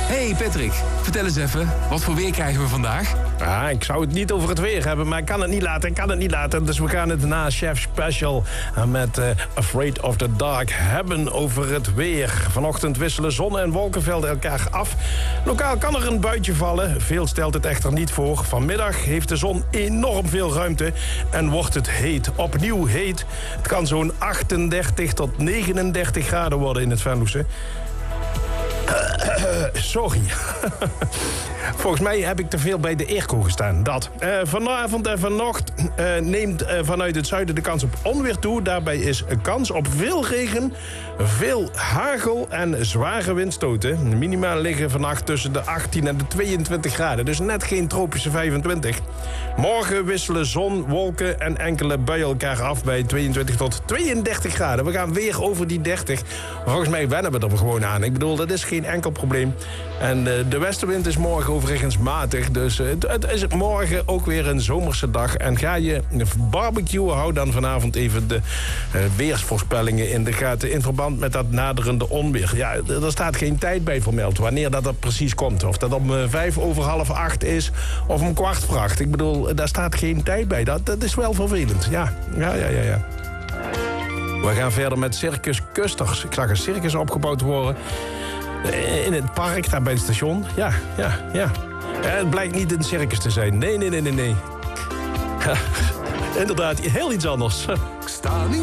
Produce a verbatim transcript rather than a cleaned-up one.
Hey Patrick, vertel eens even, wat voor weer krijgen we vandaag? Ah, ik zou het niet over het weer hebben, maar ik kan het niet laten, ik kan het niet laten. Dus we gaan het na Chef Special met uh, Afraid of the Dark hebben over het weer. Vanochtend wisselen zon- en wolkenvelden elkaar af. Lokaal kan er een buitje vallen, veel stelt het echter niet voor. Vanmiddag heeft de zon enorm veel ruimte en wordt het heet. Opnieuw heet. Het kan zo'n achtendertig tot negenendertig graden worden in het Venloze. Sorry. Volgens mij heb ik te veel bij de airco gestaan. Dat. Uh, vanavond en vannacht uh, neemt uh, vanuit het zuiden de kans op onweer toe. Daarbij is een kans op veel regen, veel hagel en zware windstoten. De minima liggen vannacht tussen de achttien en de tweeëntwintig graden. Dus net geen tropische vijfentwintig. Morgen wisselen zon, wolken en enkele buien elkaar af bij tweeëntwintig tot tweeëndertig graden. We gaan weer over die dertig. Volgens mij wennen we er gewoon aan. Ik bedoel, dat is geen enkel probleem. En uh, de westenwind is morgen overigens matig. Dus uh, het, het is morgen ook weer een zomerse dag. En ga je barbecuen, hou dan vanavond even de uh, weersvoorspellingen in de gaten in verband met dat naderende onweer. Ja, er staat geen tijd bij vermeld wanneer dat er precies komt. Of dat om uh, vijf over half acht is of om kwart voor acht. Ik bedoel, daar staat geen tijd bij. Dat, dat is wel vervelend. Ja, ja, ja, ja. ja. We gaan verder met Circus Custers. Ik zag een circus opgebouwd worden in het park, daar bij het station. Ja, ja, ja. Het blijkt niet een circus te zijn. Nee, nee, nee, nee, nee. Inderdaad, heel iets anders. Ik sta niet